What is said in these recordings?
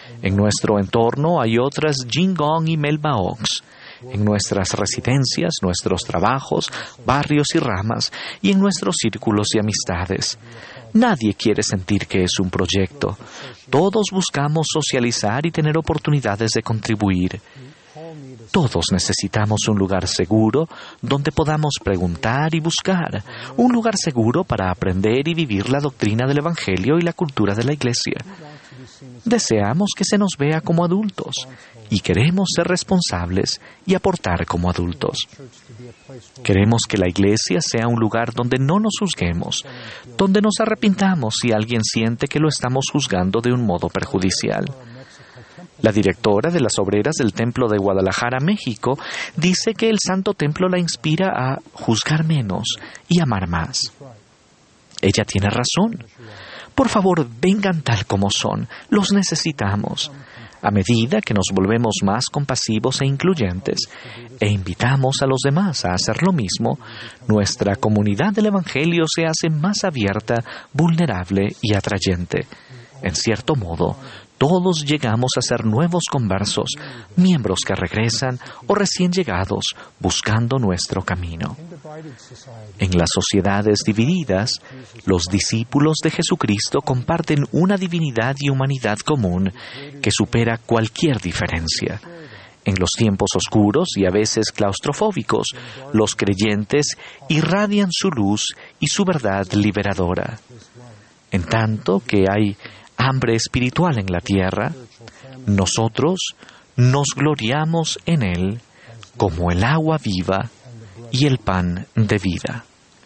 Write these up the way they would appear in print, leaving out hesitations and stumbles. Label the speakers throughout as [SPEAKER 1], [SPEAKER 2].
[SPEAKER 1] En nuestro entorno hay otras Jingong y Melba Oaks. En nuestras residencias, nuestros trabajos, barrios y ramas, y en nuestros círculos de amistades. Nadie quiere sentir que es un proyecto. Todos buscamos socializar y tener oportunidades de contribuir. Todos necesitamos un lugar seguro donde podamos preguntar y buscar, un lugar seguro para aprender y vivir la doctrina del Evangelio y la cultura de la Iglesia. Deseamos que se nos vea como adultos y queremos ser responsables y aportar como adultos. Queremos que la Iglesia sea un lugar donde no nos juzguemos, donde nos arrepintamos si alguien siente que lo estamos juzgando de un modo perjudicial. La directora de las obreras del Templo de Guadalajara, México, dice que el Santo Templo la inspira a juzgar menos y amar más. Ella tiene razón. Por favor, vengan tal como son. Los necesitamos. A medida que nos volvemos más compasivos e incluyentes e invitamos a los demás a hacer lo mismo, nuestra comunidad del Evangelio se hace más abierta, vulnerable y atrayente. En cierto modo, todos llegamos a ser nuevos conversos, miembros que regresan o recién llegados buscando nuestro camino. En las sociedades divididas, los discípulos de Jesucristo comparten una divinidad y humanidad común que supera cualquier diferencia. En los tiempos oscuros y a veces claustrofóbicos, los creyentes irradian su luz y su verdad liberadora. En tanto que hay hambre espiritual en la tierra, nosotros nos gloriamos en Él como el agua viva y el pan de vida.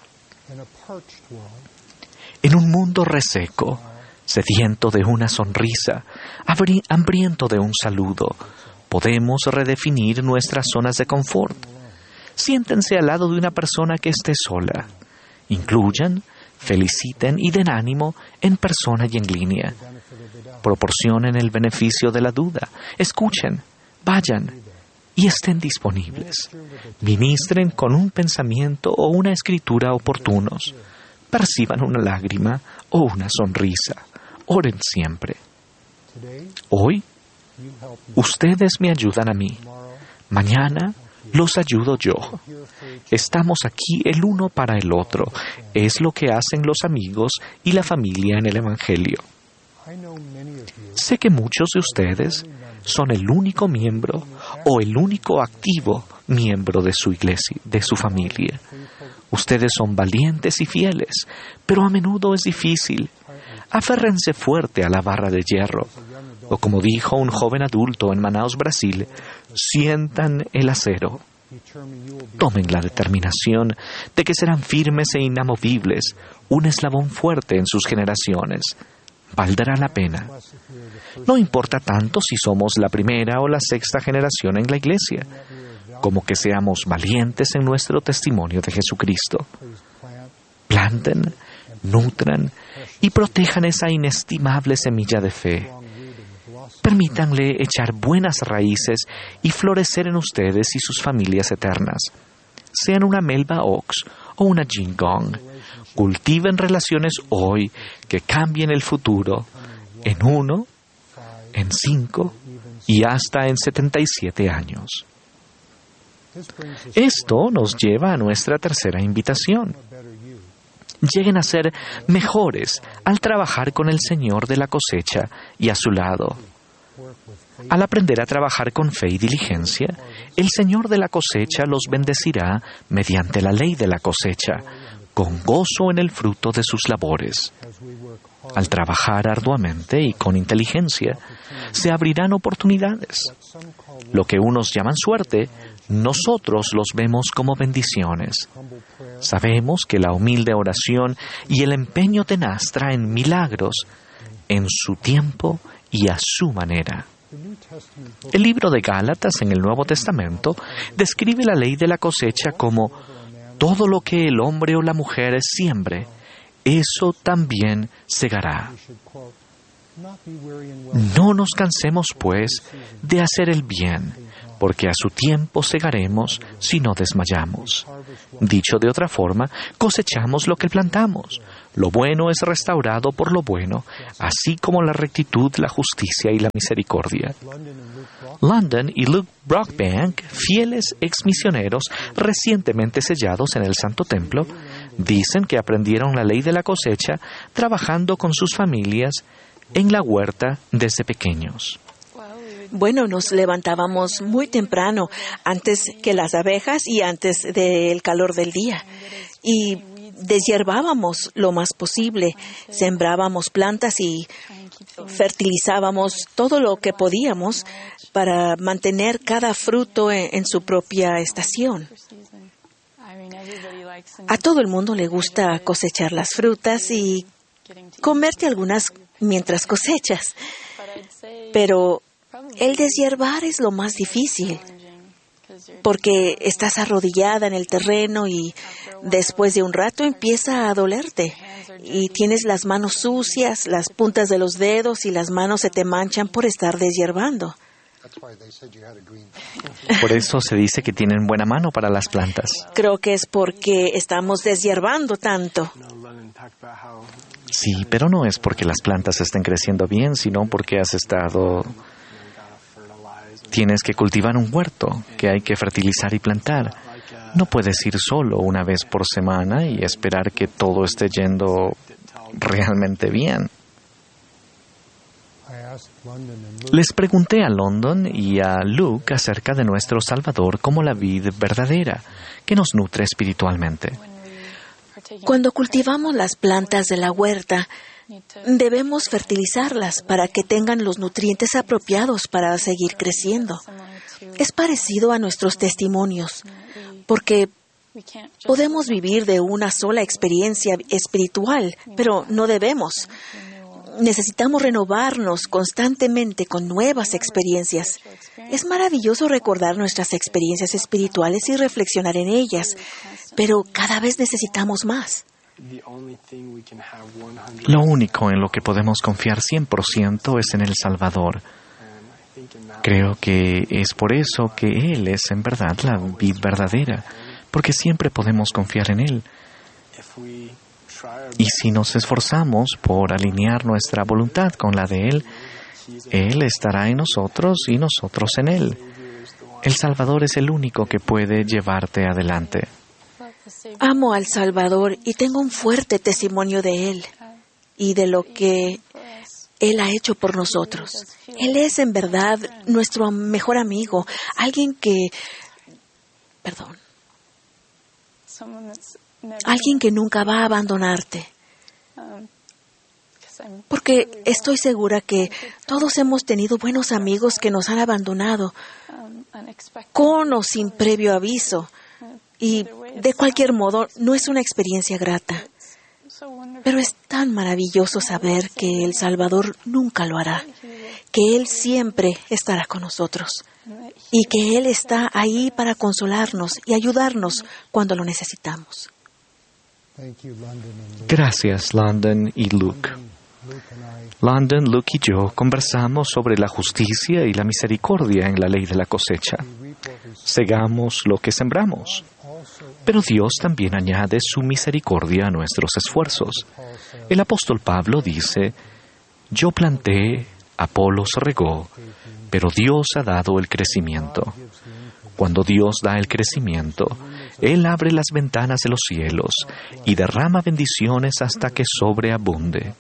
[SPEAKER 1] En un mundo reseco, sediento de una sonrisa, hambriento de un saludo, podemos redefinir nuestras zonas de confort. Siéntense al lado de una persona que esté sola. Incluyan, feliciten y den ánimo en persona y en línea. Proporcionen el beneficio de la duda. Escuchen, vayan y estén disponibles. Ministren con un pensamiento o una escritura oportunos. Perciban una lágrima o una sonrisa. Oren siempre. Hoy, ustedes me ayudan a mí. Mañana, los ayudo yo. Estamos aquí el uno para el otro. Es lo que hacen los amigos y la familia en el Evangelio. Sé que muchos de ustedes son el único miembro o el único activo miembro de su iglesia, de su familia. Ustedes son valientes y fieles, pero a menudo es difícil. Aférrense fuerte a la barra de hierro. O como dijo un joven adulto en Manaus, Brasil, sientan el acero. Tomen la determinación de que serán firmes e inamovibles, un eslabón fuerte en sus generaciones. Valdrá la pena. No importa tanto si somos la primera o la sexta generación en la iglesia, como que seamos valientes en nuestro testimonio de Jesucristo. Planten, nutran y protejan esa inestimable semilla de fe. Permítanle echar buenas raíces y florecer en ustedes y sus familias eternas. Sean una Melba Oaks o una Jingong. Cultiven relaciones hoy que cambien el futuro en 1, en 5 y hasta en 77 años. Esto nos lleva a nuestra tercera invitación. Lleguen a ser mejores al trabajar con el Señor de la cosecha y a su lado. Al aprender a trabajar con fe y diligencia, el Señor de la cosecha los bendecirá mediante la ley de la cosecha, con gozo en el fruto de sus labores. Al trabajar arduamente y con inteligencia, se abrirán oportunidades. Lo que unos llaman suerte, nosotros los vemos como bendiciones. Sabemos que la humilde oración y el empeño tenaz traen milagros en su tiempo y a su manera. El libro de Gálatas en el Nuevo Testamento describe la ley de la cosecha como todo lo que el hombre o la mujer siembre, eso también segará. No nos cansemos, pues, de hacer el bien, porque a su tiempo segaremos si no desmayamos. Dicho de otra forma, cosechamos lo que plantamos. Lo bueno es restaurado por lo bueno, así como la rectitud, la justicia y la misericordia. London y Luke Brockbank, fieles exmisioneros recientemente sellados en el Santo Templo, dicen que aprendieron la ley de la cosecha trabajando con sus familias en la huerta desde pequeños.
[SPEAKER 2] Bueno, nos levantábamos muy temprano, antes que las abejas y antes del calor del día. Y deshiervábamos lo más posible, sembrábamos plantas y fertilizábamos todo lo que podíamos para mantener cada fruto en su propia estación. A todo el mundo le gusta cosechar las frutas y comerte algunas mientras cosechas, pero el deshiervar es lo más difícil, porque estás arrodillada en el terreno y después de un rato empieza a dolerte y tienes las manos sucias, las puntas de los dedos y las manos se te manchan por estar deshiervando.
[SPEAKER 1] Por eso se dice que tienen buena mano para las plantas.
[SPEAKER 2] Creo que es porque estamos deshiervando tanto.
[SPEAKER 1] Sí, pero no es porque las plantas estén creciendo bien, sino porque tienes que cultivar un huerto que hay que fertilizar y plantar. No puedes ir solo una vez por semana y esperar que todo esté yendo realmente bien. Les pregunté a London y a Luke acerca de nuestro Salvador como la vid verdadera, que nos nutre espiritualmente.
[SPEAKER 2] Cuando cultivamos las plantas de la huerta, debemos fertilizarlas para que tengan los nutrientes apropiados para seguir creciendo. Es parecido a nuestros testimonios, porque podemos vivir de una sola experiencia espiritual, pero no debemos. Necesitamos renovarnos constantemente con nuevas experiencias. Es maravilloso recordar nuestras experiencias espirituales y reflexionar en ellas, pero cada vez necesitamos más.
[SPEAKER 1] Lo único en lo que podemos confiar 100% es en el Salvador. Creo que es por eso que Él es en verdad la vid verdadera, porque siempre podemos confiar en Él. Y si nos esforzamos por alinear nuestra voluntad con la de Él, Él estará en nosotros y nosotros en Él. El Salvador es el único que puede llevarte adelante.
[SPEAKER 2] Amo al Salvador y tengo un fuerte testimonio de Él y de lo que Él ha hecho por nosotros. Él es en verdad nuestro mejor amigo, alguien que nunca va a abandonarte. Porque estoy segura que todos hemos tenido buenos amigos que nos han abandonado con o sin previo aviso. Y de cualquier modo, no es una experiencia grata. Pero es tan maravilloso saber que el Salvador nunca lo hará, que Él siempre estará con nosotros y que Él está ahí para consolarnos y ayudarnos cuando lo necesitamos.
[SPEAKER 1] Gracias, London y Luke. London, Luke y yo conversamos sobre la justicia y la misericordia en la ley de la cosecha. Segamos lo que sembramos. Pero Dios también añade su misericordia a nuestros esfuerzos. El apóstol Pablo dice: yo planté, Apolos regó, pero Dios ha dado el crecimiento. Cuando Dios da el crecimiento, Él abre las ventanas de los cielos y derrama bendiciones hasta que sobreabunde.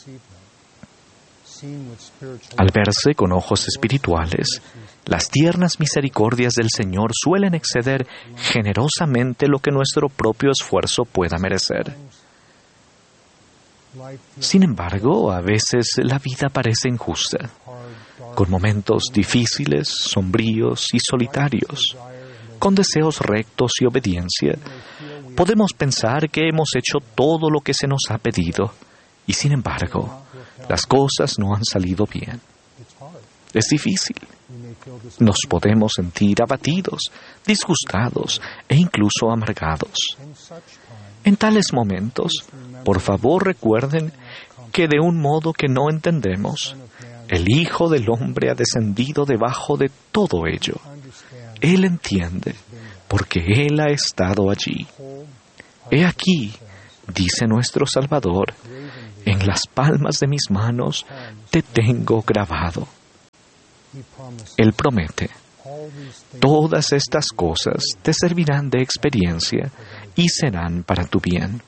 [SPEAKER 1] Al verse con ojos espirituales, las tiernas misericordias del Señor suelen exceder generosamente lo que nuestro propio esfuerzo pueda merecer. Sin embargo, a veces la vida parece injusta, con momentos difíciles, sombríos y solitarios, con deseos rectos y obediencia. Podemos pensar que hemos hecho todo lo que se nos ha pedido, y sin embargo, las cosas no han salido bien. Es difícil. Nos podemos sentir abatidos, disgustados e incluso amargados. En tales momentos, por favor recuerden que de un modo que no entendemos, el Hijo del Hombre ha descendido debajo de todo ello. Él entiende, porque Él ha estado allí. He aquí, dice nuestro Salvador, en las palmas de mis manos te tengo grabado. Él promete, todas estas cosas te servirán de experiencia y serán para tu bien.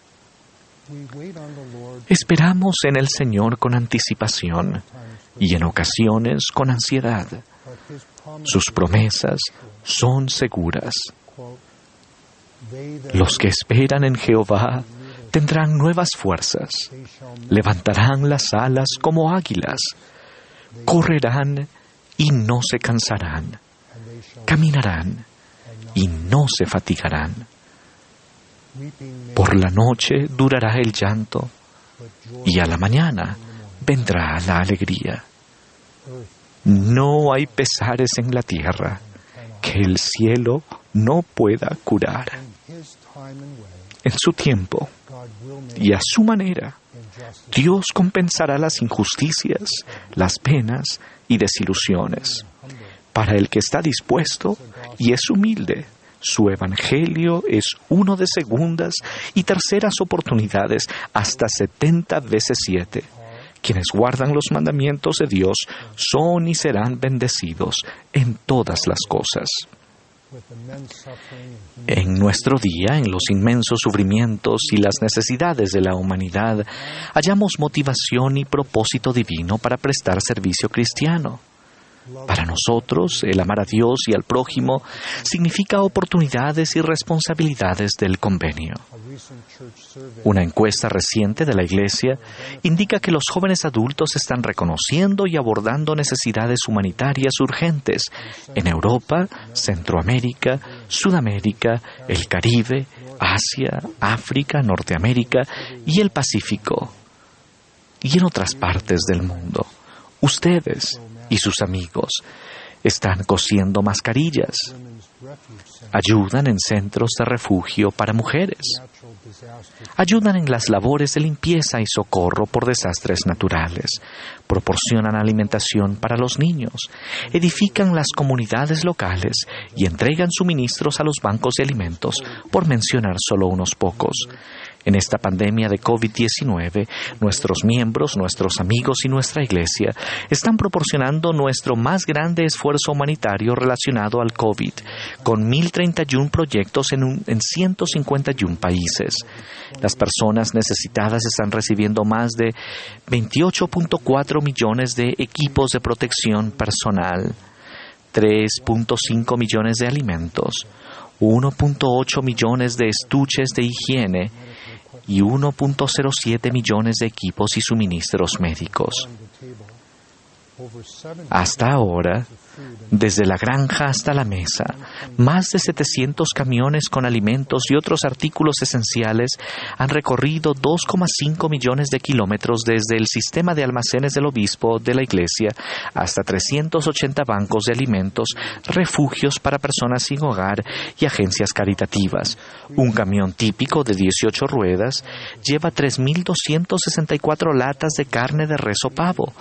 [SPEAKER 1] Esperamos en el Señor con anticipación y en ocasiones con ansiedad. Sus promesas son seguras. Los que esperan en Jehová tendrán nuevas fuerzas, levantarán las alas como águilas, correrán y no se cansarán, caminarán y no se fatigarán. Por la noche durará el llanto y a la mañana vendrá la alegría. No hay pesares en la tierra que el cielo no pueda curar. En su tiempo y a su manera, Dios compensará las injusticias, las penas y desilusiones. Para el que está dispuesto y es humilde, su evangelio es uno de segundas y terceras oportunidades hasta 70 veces 7. Quienes guardan los mandamientos de Dios son y serán bendecidos en todas las cosas. En nuestro día, en los inmensos sufrimientos y las necesidades de la humanidad, hallamos motivación y propósito divino para prestar servicio cristiano. Para nosotros, el amar a Dios y al prójimo significa oportunidades y responsabilidades del convenio. Una encuesta reciente de la Iglesia indica que los jóvenes adultos están reconociendo y abordando necesidades humanitarias urgentes en Europa, Centroamérica, Sudamérica, el Caribe, Asia, África, Norteamérica y el Pacífico, y en otras partes del mundo. Ustedes y sus amigos están cosiendo mascarillas, ayudan en centros de refugio para mujeres, ayudan en las labores de limpieza y socorro por desastres naturales, proporcionan alimentación para los niños, edifican las comunidades locales y entregan suministros a los bancos de alimentos, por mencionar solo unos pocos. En esta pandemia de COVID-19, nuestros miembros, nuestros amigos y nuestra Iglesia están proporcionando nuestro más grande esfuerzo humanitario relacionado al COVID, con 1,031 proyectos en 151 países. Las personas necesitadas están recibiendo más de 28.4 millones de equipos de protección personal, 3.5 millones de alimentos, 1.8 millones de estuches de higiene y 1.07 millones de equipos y suministros médicos. Hasta ahora, desde la granja hasta la mesa, más de 700 camiones con alimentos y otros artículos esenciales han recorrido 2,5 millones de kilómetros desde el sistema de almacenes del obispo de la iglesia hasta 380 bancos de alimentos, refugios para personas sin hogar y agencias caritativas. Un camión típico de 18 ruedas lleva 3.264 latas de carne de res o pavo,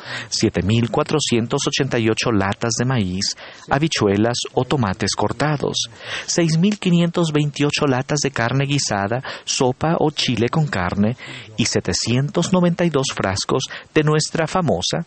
[SPEAKER 1] 7.488 latas de maíz, habichuelas o tomates cortados, 6.528 latas de carne guisada, sopa o chile con carne y 792 frascos de nuestra famosa,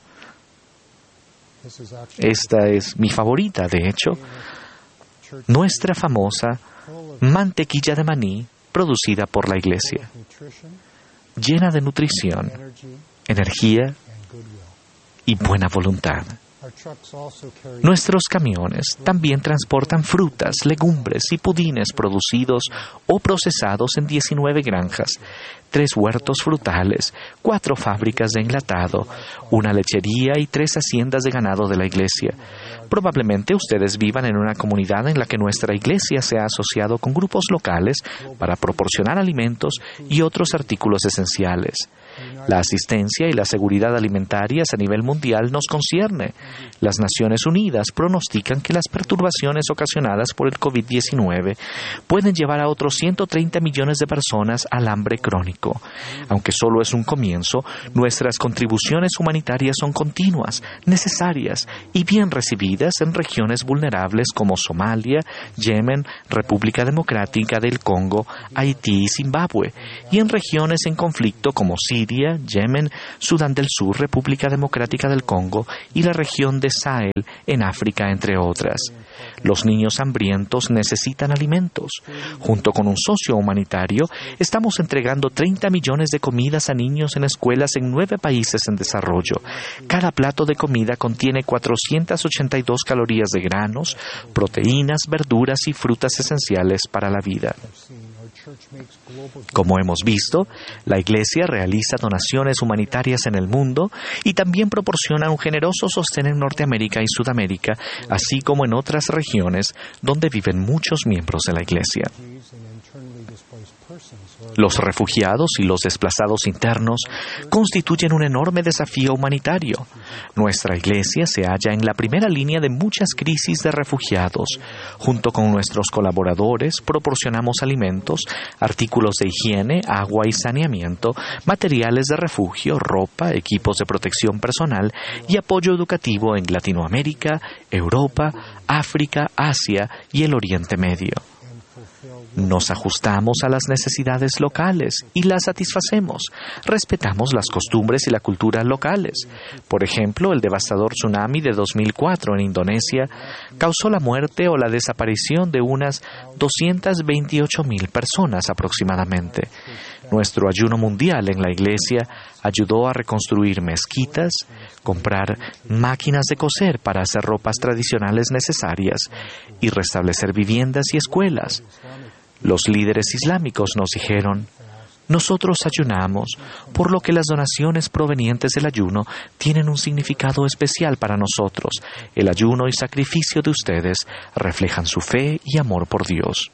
[SPEAKER 1] esta es mi favorita de hecho, nuestra famosa mantequilla de maní producida por la Iglesia, llena de nutrición, energía y buena voluntad. Nuestros camiones también transportan frutas, legumbres y pudines producidos o procesados en 19 granjas, 3 huertos frutales, 4 fábricas de enlatado, una lechería y 3 haciendas de ganado de la iglesia. Probablemente ustedes vivan en una comunidad en la que nuestra iglesia se ha asociado con grupos locales para proporcionar alimentos y otros artículos esenciales. La asistencia y la seguridad alimentarias a nivel mundial nos concierne. Las Naciones Unidas pronostican que las perturbaciones ocasionadas por el COVID-19 pueden llevar a otros 130 millones de personas al hambre crónico. Aunque solo es un comienzo, nuestras contribuciones humanitarias son continuas, necesarias y bien recibidas en regiones vulnerables como Somalia, Yemen, República Democrática del Congo, Haití y Zimbabue, y en regiones en conflicto como Siria, Yemen, Sudán del Sur, República Democrática del Congo y la región de Sahel en África, entre otras. Los niños hambrientos necesitan alimentos. Junto con un socio humanitario, estamos entregando 30 millones de comidas a niños en escuelas en 9 países en desarrollo. Cada plato de comida contiene 482 calorías de granos, proteínas, verduras y frutas esenciales para la vida. Como hemos visto, la Iglesia realiza donaciones humanitarias en el mundo y también proporciona un generoso sostén en Norteamérica y Sudamérica, así como en otras regiones donde viven muchos miembros de la Iglesia. Los refugiados y los desplazados internos constituyen un enorme desafío humanitario. Nuestra Iglesia se halla en la primera línea de muchas crisis de refugiados. Junto con nuestros colaboradores, proporcionamos alimentos, artículos de higiene, agua y saneamiento, materiales de refugio, ropa, equipos de protección personal y apoyo educativo en Latinoamérica, Europa, África, Asia y el Oriente Medio. Nos ajustamos a las necesidades locales y las satisfacemos. Respetamos las costumbres y la cultura locales. Por ejemplo, el devastador tsunami de 2004 en Indonesia causó la muerte o la desaparición de unas 228,000 personas aproximadamente. Nuestro ayuno mundial en la Iglesia ayudó a reconstruir mezquitas, comprar máquinas de coser para hacer ropas tradicionales necesarias y restablecer viviendas y escuelas. Los líderes islámicos nos dijeron: nosotros ayunamos, por lo que las donaciones provenientes del ayuno tienen un significado especial para nosotros. El ayuno y sacrificio de ustedes reflejan su fe y amor por Dios.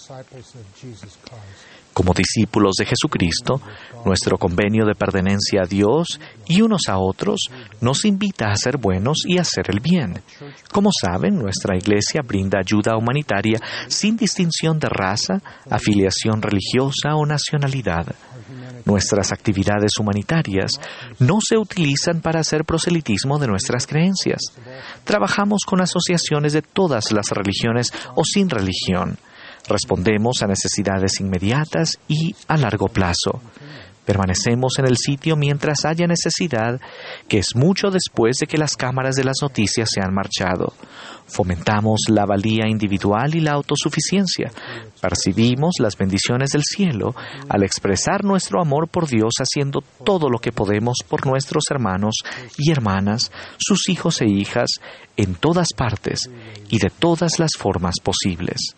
[SPEAKER 1] Como discípulos de Jesucristo, nuestro convenio de pertenencia a Dios y unos a otros nos invita a ser buenos y a hacer el bien. Como saben, nuestra Iglesia brinda ayuda humanitaria sin distinción de raza, afiliación religiosa o nacionalidad. Nuestras actividades humanitarias no se utilizan para hacer proselitismo de nuestras creencias. Trabajamos con asociaciones de todas las religiones o sin religión. Respondemos a necesidades inmediatas y a largo plazo. Permanecemos en el sitio mientras haya necesidad, que es mucho después de que las cámaras de las noticias se han marchado. Fomentamos la valía individual y la autosuficiencia. Percibimos las bendiciones del cielo al expresar nuestro amor por Dios haciendo todo lo que podemos por nuestros hermanos y hermanas, sus hijos e hijas, en todas partes y de todas las formas posibles.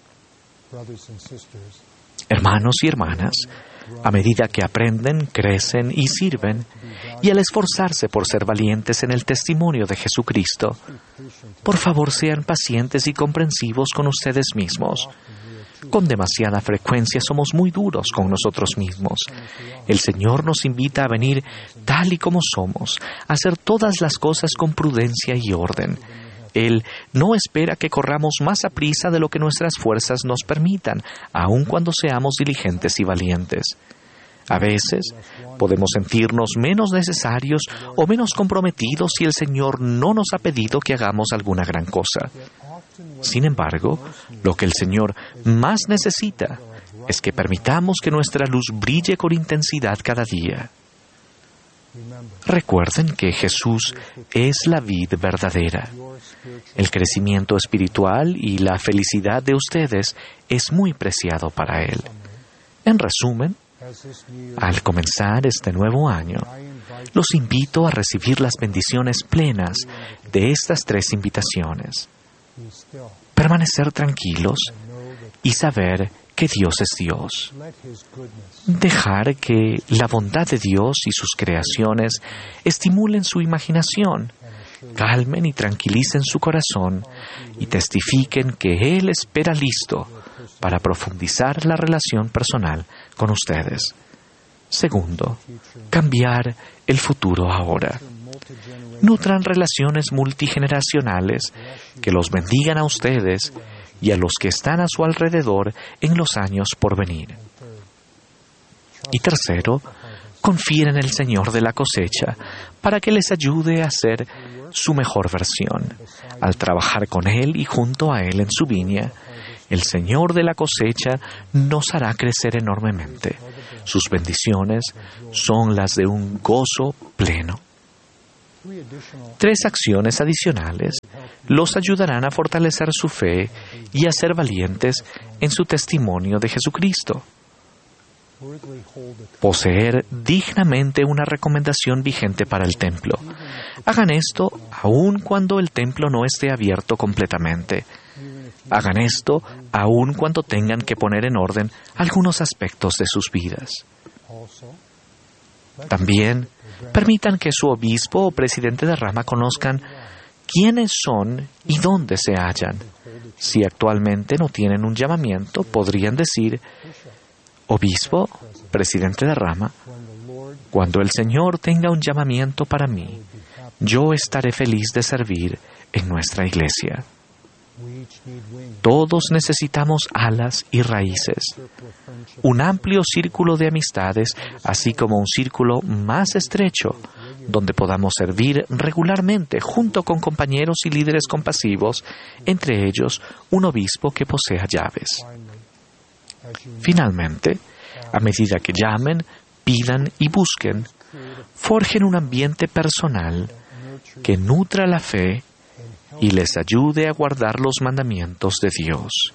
[SPEAKER 1] Hermanos y hermanas, a medida que aprenden, crecen y sirven, y al esforzarse por ser valientes en el testimonio de Jesucristo, por favor sean pacientes y comprensivos con ustedes mismos. Con demasiada frecuencia somos muy duros con nosotros mismos. El Señor nos invita a venir tal y como somos, a hacer todas las cosas con prudencia y orden. Él no espera que corramos más aprisa de lo que nuestras fuerzas nos permitan, aun cuando seamos diligentes y valientes. A veces podemos sentirnos menos necesarios o menos comprometidos si el Señor no nos ha pedido que hagamos alguna gran cosa. Sin embargo, lo que el Señor más necesita es que permitamos que nuestra luz brille con intensidad cada día. Recuerden que Jesús es la vid verdadera. El crecimiento espiritual y la felicidad de ustedes es muy preciado para Él. En resumen, al comenzar este nuevo año, los invito a recibir las bendiciones plenas de estas 3 invitaciones. Permanecer tranquilos y saber que Dios es Dios. Dejar que la bondad de Dios y sus creaciones estimulen su imaginación, calmen y tranquilicen su corazón y testifiquen que Él espera listo para profundizar la relación personal con ustedes. Segundo, cambiar el futuro ahora. Nutran relaciones multigeneracionales que los bendigan a ustedes y a los que están a su alrededor en los años por venir. Y tercero, confíen en el Señor de la cosecha para que les ayude a ser su mejor versión. Al trabajar con Él y junto a Él en su viña, el Señor de la cosecha nos hará crecer enormemente. Sus bendiciones son las de un gozo pleno. 3 acciones adicionales los ayudarán a fortalecer su fe y a ser valientes en su testimonio de Jesucristo. Poseer dignamente una recomendación vigente para el templo. Hagan esto aun cuando el templo no esté abierto completamente. Hagan esto aun cuando tengan que poner en orden algunos aspectos de sus vidas. También permitan que su obispo o presidente de rama conozcan quiénes son y dónde se hallan. Si actualmente no tienen un llamamiento, podrían decir: obispo, presidente de rama, cuando el Señor tenga un llamamiento para mí, yo estaré feliz de servir en nuestra iglesia. Todos necesitamos alas y raíces, un amplio círculo de amistades, así como un círculo más estrecho, donde podamos servir regularmente junto con compañeros y líderes compasivos, entre ellos un obispo que posea llaves. Finalmente, a medida que llamen, pidan y busquen, forjen un ambiente personal que nutra la fe y les ayude a guardar los mandamientos de Dios.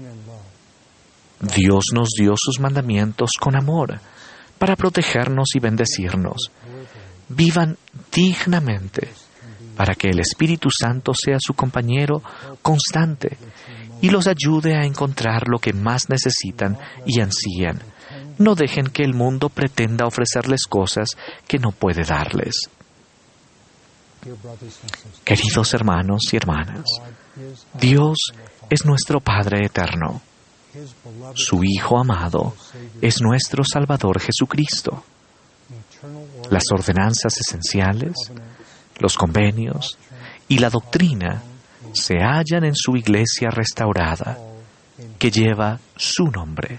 [SPEAKER 1] Dios nos dio sus mandamientos con amor, para protegernos y bendecirnos. Vivan dignamente, para que el Espíritu Santo sea su compañero constante y los ayude a encontrar lo que más necesitan y ansían. No dejen que el mundo pretenda ofrecerles cosas que no puede darles. Queridos hermanos y hermanas, Dios es nuestro Padre eterno. Su Hijo amado es nuestro Salvador Jesucristo. Las ordenanzas esenciales, los convenios y la doctrina se hallan en su iglesia restaurada, que lleva su nombre,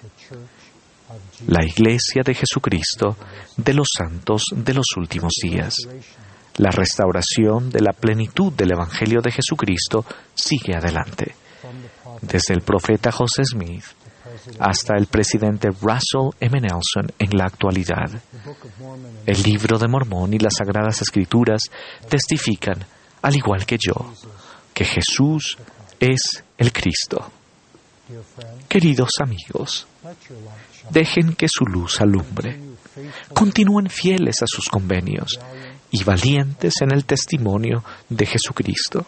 [SPEAKER 1] la Iglesia de Jesucristo de los santos de los últimos días. La restauración de la plenitud del Evangelio de Jesucristo sigue adelante, desde el profeta José Smith hasta el presidente Russell M. Nelson en la actualidad. El Libro de Mormón y las Sagradas Escrituras testifican, al igual que yo, que Jesús es el Cristo. Queridos amigos, dejen que su luz alumbre. Continúen fieles a sus convenios y valientes en el testimonio de Jesucristo.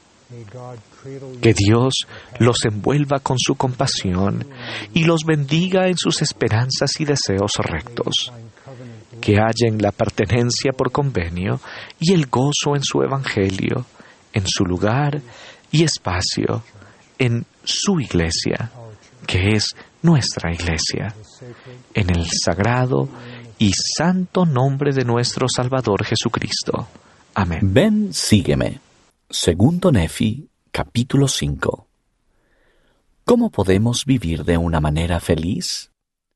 [SPEAKER 1] Que Dios los envuelva con su compasión y los bendiga en sus esperanzas y deseos rectos. Que hallen la pertenencia por convenio y el gozo en su evangelio, en su lugar y espacio, en su iglesia, que es nuestra iglesia, en el sagrado y santo nombre de nuestro Salvador Jesucristo. Amén.
[SPEAKER 3] Ven, sígueme. Segundo Nefi, capítulo 5. ¿Cómo podemos vivir de una manera feliz?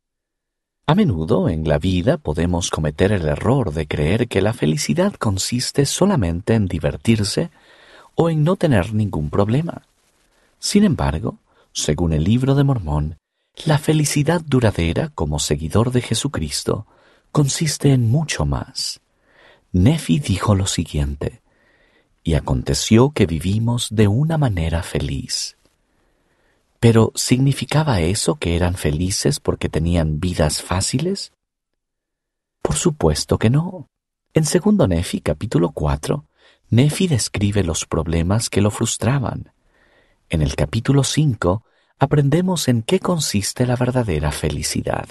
[SPEAKER 3] A menudo en la vida podemos cometer el error de creer que la felicidad consiste solamente en divertirse o en no tener ningún problema. Sin embargo, según el Libro de Mormón, la felicidad duradera como seguidor de Jesucristo consiste en mucho más. Nefi dijo lo siguiente: y aconteció que vivimos de una manera feliz. ¿Pero significaba eso que eran felices porque tenían vidas fáciles? Por supuesto que no. En segundo Nefi, capítulo 4, Nefi describe los problemas que lo frustraban. En el capítulo 5, aprendemos en qué consiste la verdadera felicidad.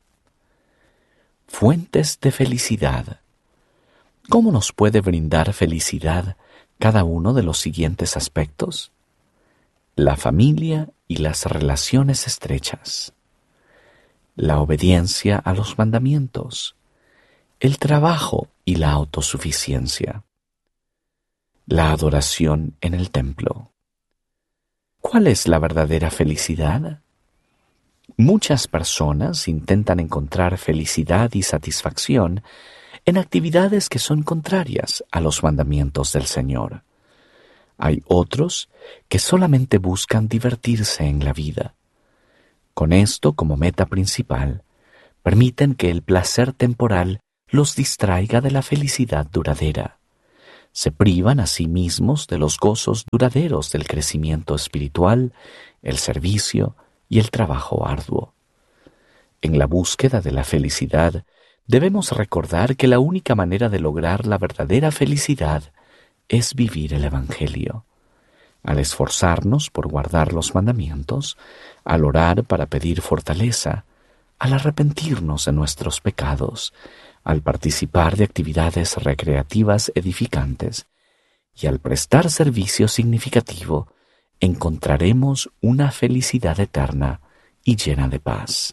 [SPEAKER 3] Fuentes de felicidad. ¿Cómo nos puede brindar felicidad cada uno de los siguientes aspectos? La familia y las relaciones estrechas. la obediencia a los mandamientos, el trabajo y la autosuficiencia, la adoración en el templo. ¿Cuál es la verdadera felicidad? Muchas personas intentan encontrar felicidad y satisfacción en actividades que son contrarias a los mandamientos del Señor. Hay otros que solamente buscan divertirse en la vida. Con esto como meta principal, permiten que el placer temporal los distraiga de la felicidad duradera. Se privan a sí mismos de los gozos duraderos del crecimiento espiritual, el servicio y el trabajo arduo. En la búsqueda de la felicidad, debemos recordar que la única manera de lograr la verdadera felicidad es vivir el Evangelio. Al esforzarnos por guardar los mandamientos, al orar para pedir fortaleza, al arrepentirnos de nuestros pecados, al participar de actividades recreativas edificantes y al prestar servicio significativo, encontraremos una felicidad eterna y llena de paz.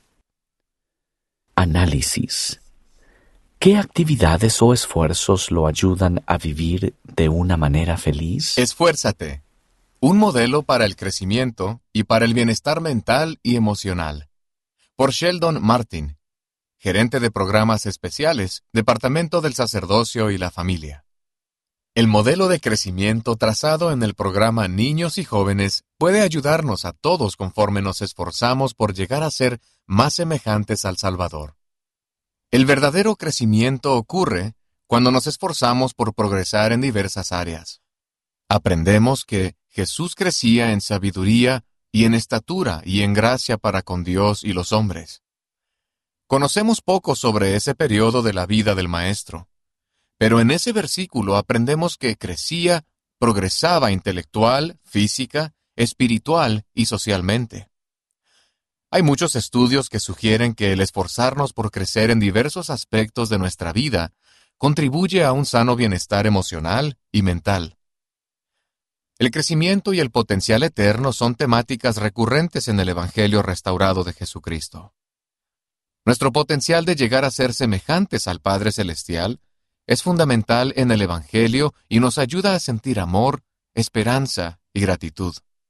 [SPEAKER 3] Análisis. ¿Qué actividades o esfuerzos lo ayudan a vivir de una manera feliz?
[SPEAKER 4] Esfuérzate. Un modelo para el crecimiento y para el bienestar mental y emocional. Por Sheldon Martin, gerente de programas especiales, Departamento del Sacerdocio y la Familia. El modelo de crecimiento trazado en el programa Niños y Jóvenes puede ayudarnos a todos conforme nos esforzamos por llegar a ser más semejantes al Salvador. El verdadero crecimiento ocurre cuando nos esforzamos por progresar en diversas áreas. Aprendemos que Jesús crecía en sabiduría y en estatura y en gracia para con Dios y los hombres. Conocemos poco sobre ese periodo de la vida del Maestro, pero en ese versículo aprendemos que crecía, progresaba intelectual, física, espiritual y socialmente. Hay muchos estudios que sugieren que el esforzarnos por crecer en diversos aspectos de nuestra vida contribuye a un sano bienestar emocional y mental. El crecimiento y el potencial eterno son temáticas recurrentes en el Evangelio restaurado de Jesucristo. Nuestro potencial de llegar a ser semejantes al Padre Celestial es fundamental en el Evangelio y nos ayuda a sentir amor, esperanza y gratitud.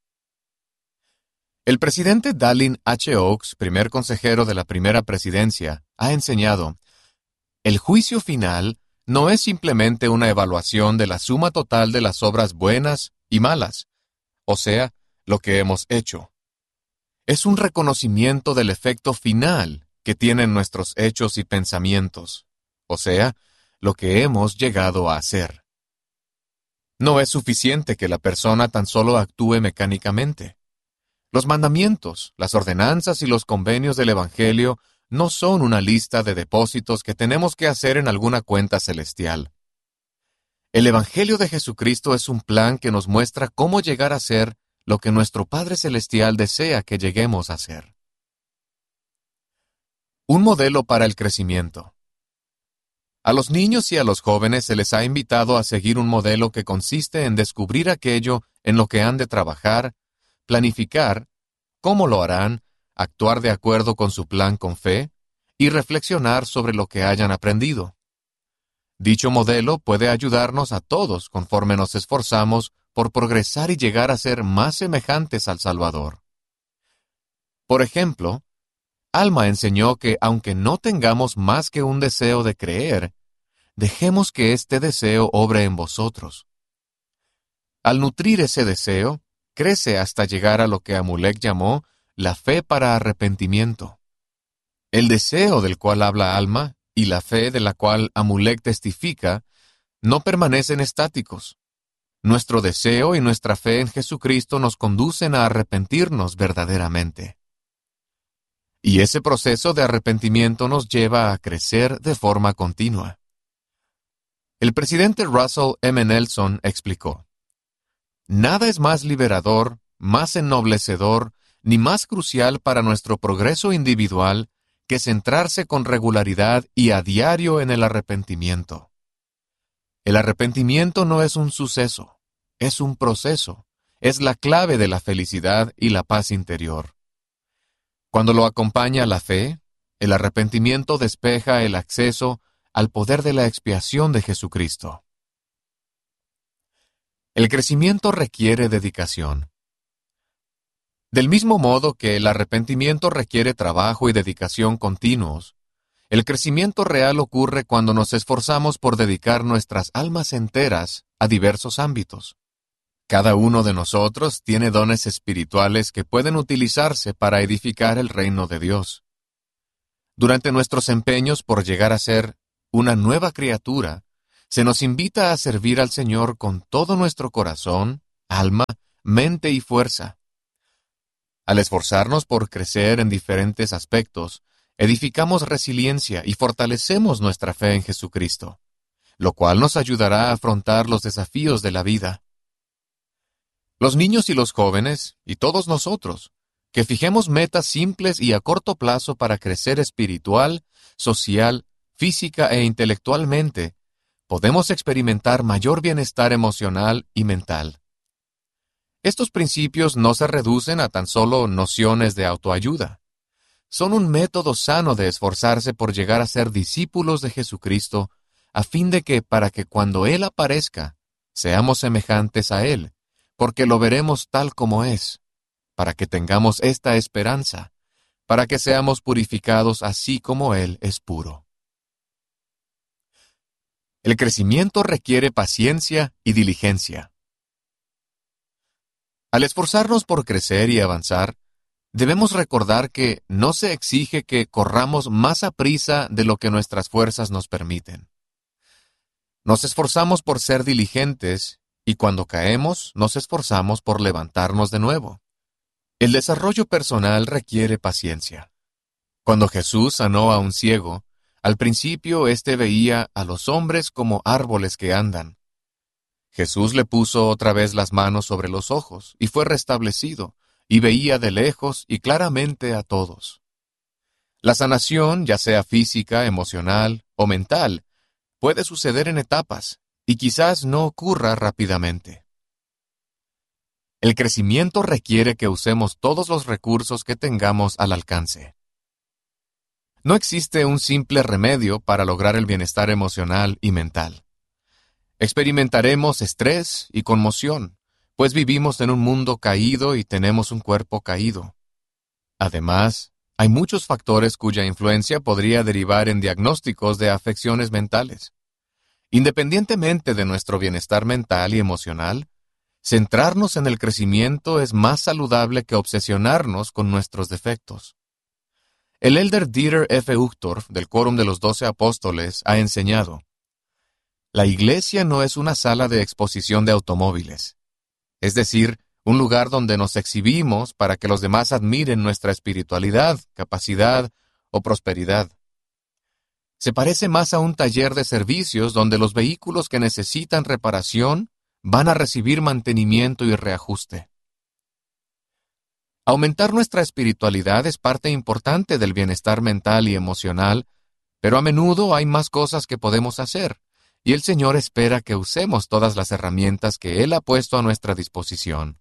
[SPEAKER 4] El presidente Dallin H. Oaks, primer consejero de la primera presidencia, ha enseñado: el juicio final no es simplemente una evaluación de la suma total de las obras buenas y malas, o sea, lo que hemos hecho. Es un reconocimiento del efecto final que tienen nuestros hechos y pensamientos, o sea, lo que hemos llegado a hacer. No es suficiente que la persona tan solo actúe mecánicamente. Los mandamientos, las ordenanzas y los convenios del Evangelio no son una lista de depósitos que tenemos que hacer en alguna cuenta celestial. El Evangelio de Jesucristo es un plan que nos muestra cómo llegar a ser lo que nuestro Padre Celestial desea que lleguemos a ser. Un modelo para el crecimiento. A los niños y a los jóvenes se les ha invitado a seguir un modelo que consiste en descubrir aquello en lo que han de trabajar, planificar, cómo lo harán, actuar de acuerdo con su plan con fe y reflexionar sobre lo que hayan aprendido. Dicho modelo puede ayudarnos a todos conforme nos esforzamos por progresar y llegar a ser más semejantes al Salvador. Por ejemplo, Alma enseñó que aunque no tengamos más que un deseo de creer, dejemos que este deseo obre en vosotros. Al nutrir ese deseo, crece hasta llegar a lo que Amulek llamó la fe para arrepentimiento. El deseo del cual habla Alma y la fe de la cual Amulek testifica no permanecen estáticos. Nuestro deseo y nuestra fe en Jesucristo nos conducen a arrepentirnos verdaderamente. Y ese proceso de arrepentimiento nos lleva a crecer de forma continua. El presidente Russell M. Nelson explicó: nada es más liberador, más ennoblecedor, ni más crucial para nuestro progreso individual que centrarse con regularidad y a diario en el arrepentimiento. El arrepentimiento no es un suceso, es un proceso, es la clave de la felicidad y la paz interior. Cuando lo acompaña la fe, El arrepentimiento despeja el acceso al poder de la expiación de Jesucristo. El crecimiento requiere dedicación. Del mismo modo que el arrepentimiento requiere trabajo y dedicación continuos, el crecimiento real ocurre cuando nos esforzamos por dedicar nuestras almas enteras a diversos ámbitos. Cada uno de nosotros tiene dones espirituales que pueden utilizarse para edificar el reino de Dios. Durante nuestros empeños por llegar a ser una nueva criatura, se nos invita a servir al Señor con todo nuestro corazón, alma, mente y fuerza. Al esforzarnos por crecer en diferentes aspectos, edificamos resiliencia y fortalecemos nuestra fe en Jesucristo, lo cual nos ayudará a afrontar los desafíos de la vida. Los niños y los jóvenes, y todos nosotros, que fijemos metas simples y a corto plazo para crecer espiritual, social, física e intelectualmente, podemos experimentar mayor bienestar emocional y mental. Estos principios no se reducen a tan solo nociones de autoayuda. Son un método sano de esforzarse por llegar a ser discípulos de Jesucristo, a fin de que, para que cuando Él aparezca, seamos semejantes a Él, porque lo veremos tal como es, para que tengamos esta esperanza, para que seamos purificados así como Él es puro. El crecimiento requiere paciencia y diligencia. Al esforzarnos por crecer y avanzar, debemos recordar que no se exige que corramos más aprisa de lo que nuestras fuerzas nos permiten. Nos esforzamos por ser diligentes y cuando caemos, nos esforzamos por levantarnos de nuevo. El desarrollo personal requiere paciencia. Cuando Jesús sanó a un ciego, al principio éste veía a los hombres como árboles que andan. Jesús le puso otra vez las manos sobre los ojos y fue restablecido, y veía de lejos y claramente a todos. La sanación, ya sea física, emocional o mental, puede suceder en etapas y quizás no ocurra rápidamente. El crecimiento requiere que usemos todos los recursos que tengamos al alcance. No existe un simple remedio para lograr el bienestar emocional y mental. Experimentaremos estrés y conmoción, pues vivimos en un mundo caído y tenemos un cuerpo caído. Además, hay muchos factores cuya influencia podría derivar en diagnósticos de afecciones mentales. Independientemente de nuestro bienestar mental y emocional, centrarnos en el crecimiento es más saludable que obsesionarnos con nuestros defectos. El elder Dieter F. Uchtdorf, del Quórum de los 12 Apóstoles, ha enseñado: la iglesia no es una sala de exposición de automóviles, es decir, un lugar donde nos exhibimos para que los demás admiren nuestra espiritualidad, capacidad o prosperidad. Se parece más a un taller de servicios donde los vehículos que necesitan reparación van a recibir mantenimiento y reajuste. Aumentar nuestra espiritualidad es parte importante del bienestar mental y emocional, pero a menudo hay más cosas que podemos hacer, y el Señor espera que usemos todas las herramientas que Él ha puesto a nuestra disposición.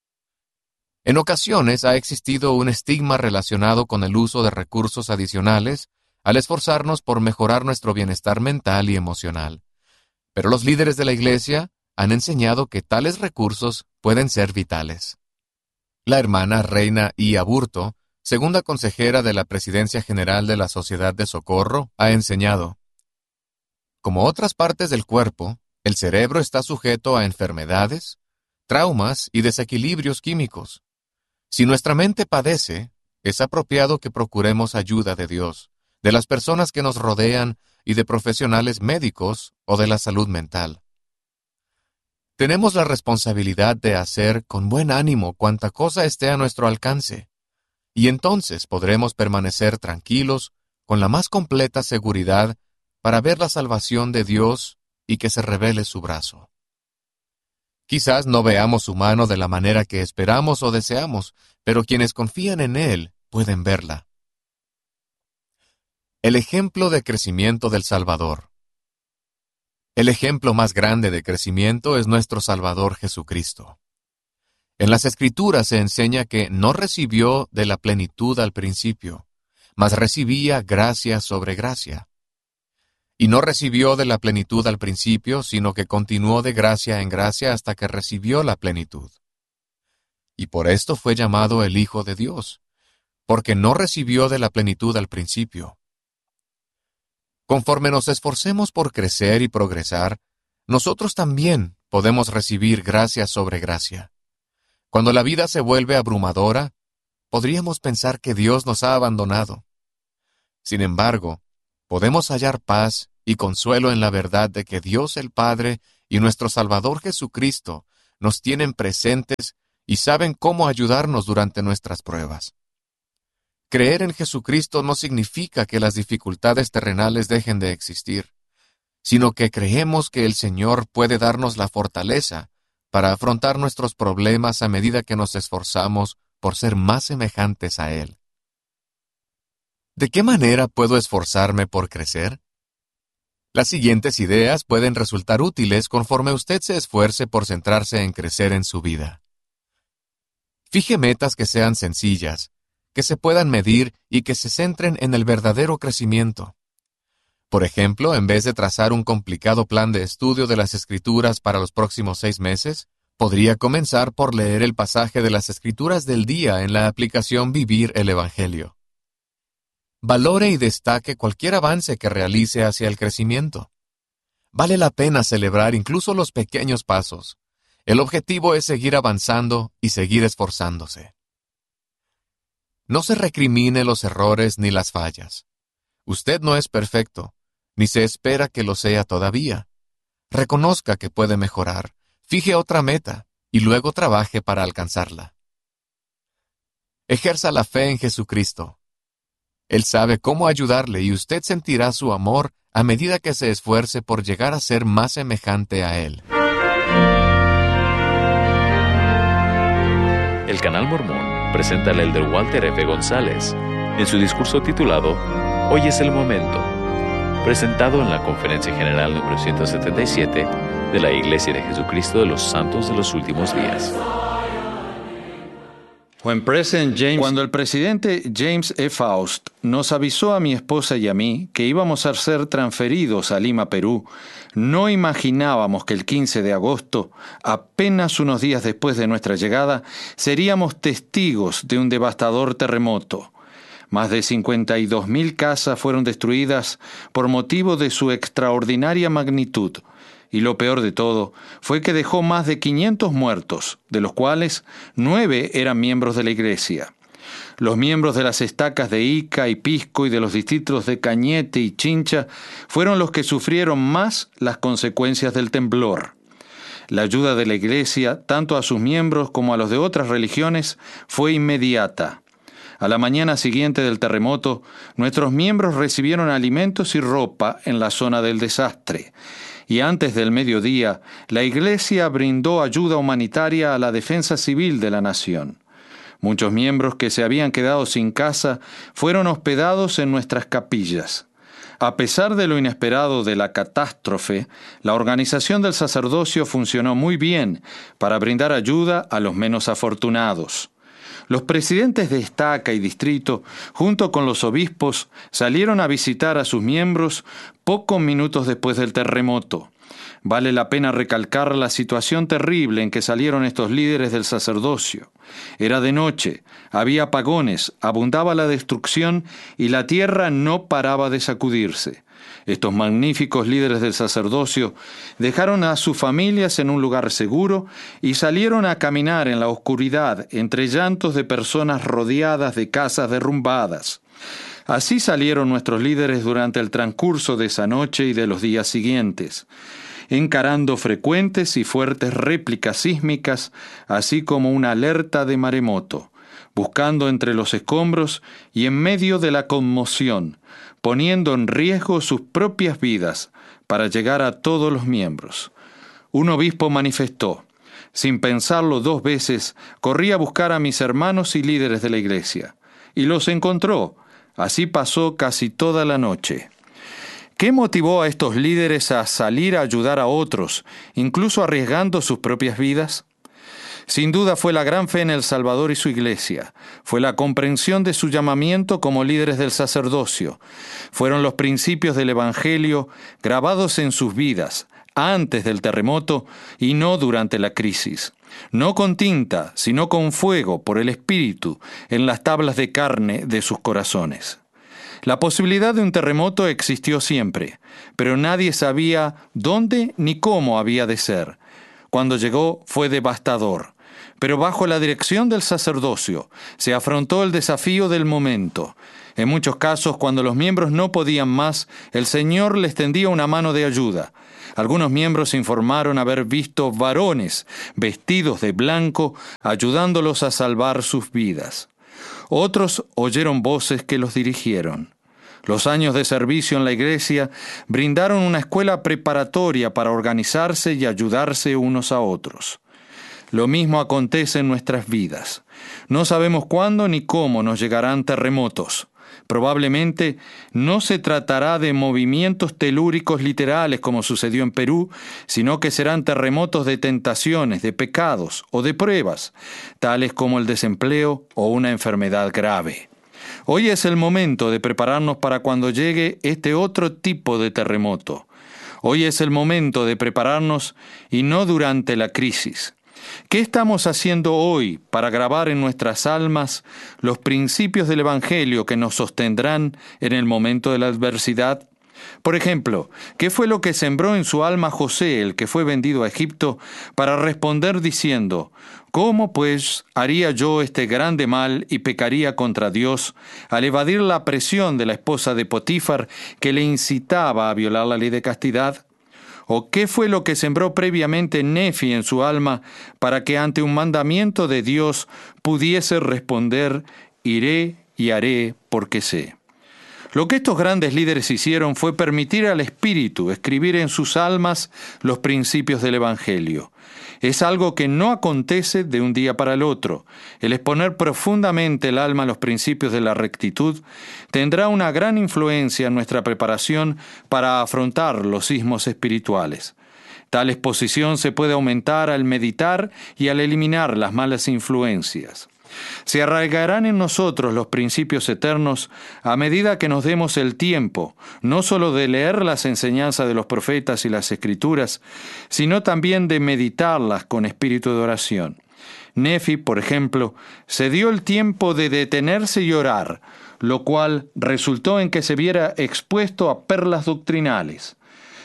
[SPEAKER 4] En ocasiones ha existido un estigma relacionado con el uso de recursos adicionales al esforzarnos por mejorar nuestro bienestar mental y emocional, pero los líderes de la Iglesia han enseñado que tales recursos pueden ser vitales. La hermana Reina I. Aburto, segunda consejera de la Presidencia General de la Sociedad de Socorro, ha enseñado: como otras partes del cuerpo, el cerebro está sujeto a enfermedades, traumas y desequilibrios químicos. Si nuestra mente padece, es apropiado que procuremos ayuda de Dios, de las personas que nos rodean y de profesionales médicos o de la salud mental. Tenemos la responsabilidad de hacer con buen ánimo cuanta cosa esté a nuestro alcance, y entonces podremos permanecer tranquilos con la más completa seguridad para ver la salvación de Dios y que se revele su brazo. Quizás no veamos su mano de la manera que esperamos o deseamos, pero quienes confían en Él pueden verla. El ejemplo de crecimiento del Salvador. El ejemplo más grande de crecimiento es nuestro Salvador Jesucristo. En las Escrituras se enseña que no recibió de la plenitud al principio, mas recibía gracia sobre gracia. Y no recibió de la plenitud al principio, sino que continuó de gracia en gracia hasta que recibió la plenitud. Y por esto fue llamado el Hijo de Dios, porque no recibió de la plenitud al principio. Conforme nos esforcemos por crecer y progresar, nosotros también podemos recibir gracia sobre gracia. Cuando la vida se vuelve abrumadora, podríamos pensar que Dios nos ha abandonado. Sin embargo, podemos hallar paz y consuelo en la verdad de que Dios el Padre y nuestro Salvador Jesucristo nos tienen presentes y saben cómo ayudarnos durante nuestras pruebas. Creer en Jesucristo no significa que las dificultades terrenales dejen de existir, sino que creemos que el Señor puede darnos la fortaleza para afrontar nuestros problemas a medida que nos esforzamos por ser más semejantes a Él. ¿De qué manera puedo esforzarme por crecer? Las siguientes ideas pueden resultar útiles conforme usted se esfuerce por centrarse en crecer en su vida. Fije metas que sean sencillas, que se puedan medir y que se centren en el verdadero crecimiento. Por ejemplo, en vez de trazar un complicado plan de estudio de las Escrituras para los próximos 6 meses, podría comenzar por leer el pasaje de las Escrituras del día en la aplicación Vivir el Evangelio. Valore y destaque cualquier avance que realice hacia el crecimiento. Vale la pena celebrar incluso los pequeños pasos. El objetivo es seguir avanzando y seguir esforzándose. No se recrimine los errores ni las fallas. Usted no es perfecto, ni se espera que lo sea todavía. Reconozca que puede mejorar, fije otra meta y luego trabaje para alcanzarla. Ejerza la fe en Jesucristo. Él sabe cómo ayudarle y usted sentirá su amor a medida que se esfuerce por llegar a ser más semejante a Él.
[SPEAKER 1] El Canal Mormón presenta al elder Walter F. González en su discurso titulado Hoy es el momento, presentado en la Conferencia General número 177 de la Iglesia de Jesucristo de los Santos de los Últimos Días.
[SPEAKER 5] Cuando el presidente James E. Faust nos avisó a mi esposa y a mí que íbamos a ser transferidos a Lima, Perú, no imaginábamos que el 15 de agosto, apenas unos días después de nuestra llegada, seríamos testigos de un devastador terremoto. Más de 52,000 casas fueron destruidas por motivo de su extraordinaria magnitud. Y lo peor de todo fue que dejó más de 500 muertos, de los cuales 9 eran miembros de la iglesia. Los miembros de las estacas de Ica y Pisco y de los distritos de Cañete y Chincha fueron los que sufrieron más las consecuencias del temblor. La ayuda de la iglesia, tanto a sus miembros como a los de otras religiones, fue inmediata. A la mañana siguiente del terremoto, nuestros miembros recibieron alimentos y ropa en la zona del desastre. Y antes del mediodía, la Iglesia brindó ayuda humanitaria a la defensa civil de la nación. Muchos miembros que se habían quedado sin casa fueron hospedados en nuestras capillas. A pesar de lo inesperado de la catástrofe, la organización del sacerdocio funcionó muy bien para brindar ayuda a los menos afortunados. Los presidentes de estaca y distrito, junto con los obispos, salieron a visitar a sus miembros pocos minutos después del terremoto. Vale la pena recalcar la situación terrible en que salieron estos líderes del sacerdocio. Era de noche, había apagones, abundaba la destrucción y la tierra no paraba de sacudirse. Estos magníficos líderes del sacerdocio dejaron a sus familias en un lugar seguro y salieron a caminar en la oscuridad entre llantos de personas rodeadas de casas derrumbadas. Así salieron nuestros líderes durante el transcurso de esa noche y de los días siguientes, encarando frecuentes y fuertes réplicas sísmicas, así como una alerta de maremoto, buscando entre los escombros y en medio de la conmoción, poniendo en riesgo sus propias vidas para llegar a todos los miembros. Un obispo manifestó: sin pensarlo 2 veces, corrí a buscar a mis hermanos y líderes de la iglesia, y los encontró. Así pasó casi toda la noche. ¿Qué motivó a estos líderes a salir a ayudar a otros, incluso arriesgando sus propias vidas? Sin duda fue la gran fe en el Salvador y su Iglesia, fue la comprensión de su llamamiento como líderes del sacerdocio, fueron los principios del Evangelio grabados en sus vidas, antes del terremoto y no durante la crisis. No con tinta, sino con fuego por el Espíritu en las tablas de carne de sus corazones. La posibilidad de un terremoto existió siempre, pero nadie sabía dónde ni cómo había de ser. Cuando llegó fue devastador, pero bajo la dirección del sacerdocio se afrontó el desafío del momento. En muchos casos, cuando los miembros no podían más, el Señor les tendía una mano de ayuda. Algunos miembros informaron haber visto varones vestidos de blanco ayudándolos a salvar sus vidas. Otros oyeron voces que los dirigieron. Los años de servicio en la iglesia brindaron una escuela preparatoria para organizarse y ayudarse unos a otros. Lo mismo acontece en nuestras vidas. No sabemos cuándo ni cómo nos llegarán terremotos. Probablemente no se tratará de movimientos telúricos literales como sucedió en Perú, sino que serán terremotos de tentaciones, de pecados o de pruebas, tales como el desempleo o una enfermedad grave. Hoy es el momento de prepararnos para cuando llegue este otro tipo de terremoto. Hoy es el momento de prepararnos y no durante la crisis. ¿Qué estamos haciendo hoy para grabar en nuestras almas los principios del Evangelio que nos sostendrán en el momento de la adversidad? Por ejemplo, ¿qué fue lo que sembró en su alma José, el que fue vendido a Egipto, para responder diciendo: ¿cómo pues haría yo este grande mal y pecaría contra Dios al evadir la presión de la esposa de Potifar que le incitaba a violar la ley de castidad? ¿O qué fue lo que sembró previamente Nefi en su alma para que ante un mandamiento de Dios pudiese responder: iré y haré porque sé? Lo que estos grandes líderes hicieron fue permitir al Espíritu escribir en sus almas los principios del Evangelio. Es algo que no acontece de un día para el otro. El exponer profundamente el alma a los principios de la rectitud tendrá una gran influencia en nuestra preparación para afrontar los sismos espirituales. Tal exposición se puede aumentar al meditar y al eliminar las malas influencias. Se arraigarán en nosotros los principios eternos a medida que nos demos el tiempo, no solo de leer las enseñanzas de los profetas y las Escrituras, sino también de meditarlas con espíritu de oración. Nefi, por ejemplo, se dio el tiempo de detenerse y orar, lo cual resultó en que se viera expuesto a perlas doctrinales.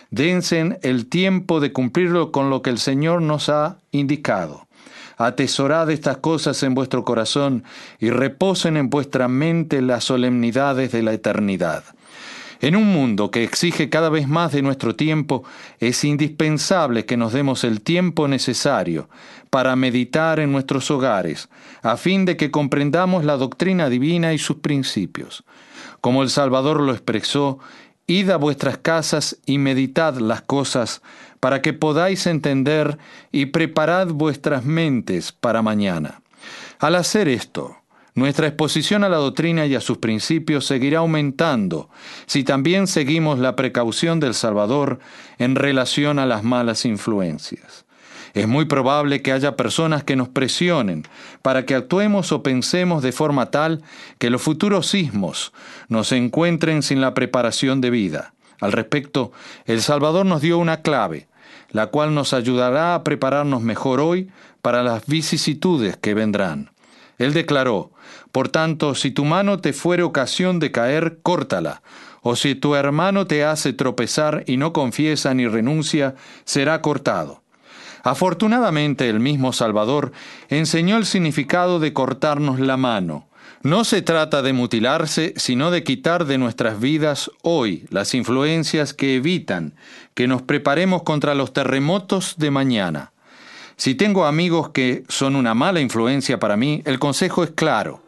[SPEAKER 5] Dense el tiempo de cumplirlo con lo que el Señor nos ha indicado. Atesorad estas cosas en vuestro corazón y reposen en vuestra mente las solemnidades de la eternidad. En un mundo que exige cada vez más de nuestro tiempo, es indispensable que nos demos el tiempo necesario para meditar en nuestros hogares, a fin de que comprendamos la doctrina divina y sus principios. Como el Salvador lo expresó: id a vuestras casas y meditad las cosas para que podáis entender y preparad vuestras mentes para mañana. Al hacer esto, nuestra exposición a la doctrina y a sus principios seguirá aumentando si también seguimos la precaución del Salvador en relación a las malas influencias. Es muy probable que haya personas que nos presionen para que actuemos o pensemos de forma tal que los futuros sismos nos encuentren sin la preparación debida. Al respecto, el Salvador nos dio una clave, la cual nos ayudará a prepararnos mejor hoy para las vicisitudes que vendrán. Él declaró: por tanto, si tu mano te fuere ocasión de caer, córtala, o si tu hermano te hace tropezar y no confiesa ni renuncia, será cortado. Afortunadamente, el mismo Salvador enseñó el significado de cortarnos la mano. No se trata de mutilarse, sino de quitar de nuestras vidas hoy las influencias que evitan que nos preparemos contra los terremotos de mañana. Si tengo amigos que son una mala influencia para mí, el consejo es claro: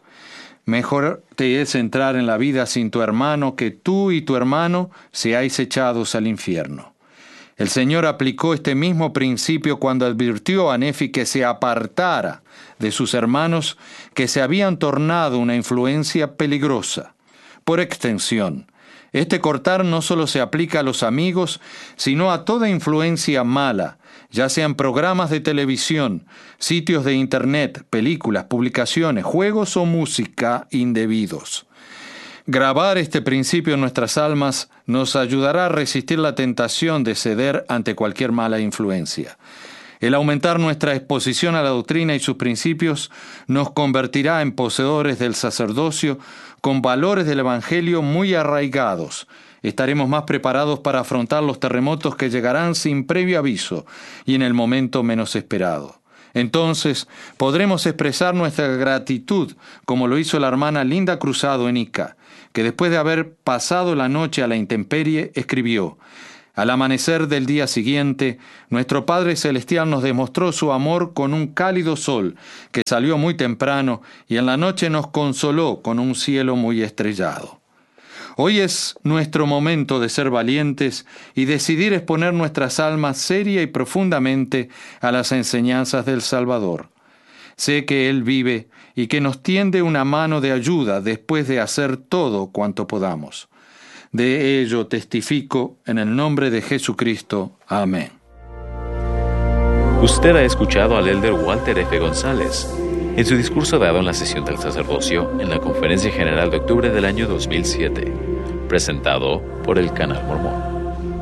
[SPEAKER 5] mejor te es entrar en la vida sin tu hermano que tú y tu hermano seáis echados al infierno. El Señor aplicó este mismo principio cuando advirtió a Nefi que se apartara de sus hermanos que se habían tornado una influencia peligrosa. Por extensión, este cortar no solo se aplica a los amigos, sino a toda influencia mala, ya sean programas de televisión, sitios de internet, películas, publicaciones, juegos o música indebidos. Grabar este principio en nuestras almas nos ayudará a resistir la tentación de ceder ante cualquier mala influencia. El aumentar nuestra exposición a la doctrina y sus principios nos convertirá en poseedores del sacerdocio con valores del Evangelio muy arraigados. Estaremos más preparados para afrontar los terremotos que llegarán sin previo aviso y en el momento menos esperado. Entonces podremos expresar nuestra gratitud como lo hizo la hermana Linda Cruzado en Ica, que después de haber pasado la noche a la intemperie escribió: al amanecer del día siguiente, nuestro Padre Celestial nos demostró su amor con un cálido sol que salió muy temprano y en la noche nos consoló con un cielo muy estrellado. Hoy es nuestro momento de ser valientes y decidir exponer nuestras almas seria y profundamente a las enseñanzas del Salvador. Sé que Él vive y que nos tiende una mano de ayuda después de hacer todo cuanto podamos. De ello testifico en el nombre de Jesucristo. Amén.
[SPEAKER 3] Usted ha escuchado al elder Walter F. González en su discurso dado en la sesión del sacerdocio en la Conferencia General de octubre del año 2007, presentado por el Canal Mormón.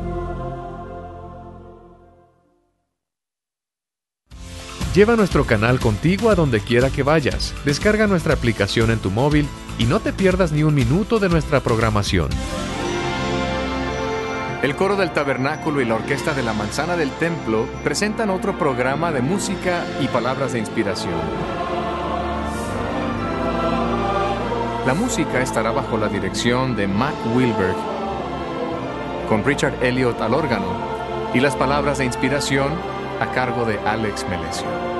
[SPEAKER 4] Lleva nuestro canal contigo a donde quiera que vayas. Descarga nuestra aplicación en tu móvil y no te pierdas ni un minuto de nuestra programación. El coro del tabernáculo y la orquesta de la manzana del templo presentan otro programa de música y palabras de inspiración. La música estará bajo la dirección de Mac Wilberg, con Richard Elliot al órgano, y las palabras de inspiración a cargo de Alex Melesio.